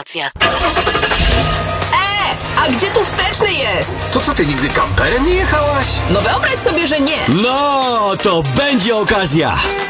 promocja. A gdzie tu wsteczny jest? To co, ty nigdy kamperem nie jechałaś? No wyobraź sobie, że nie. No, to będzie okazja.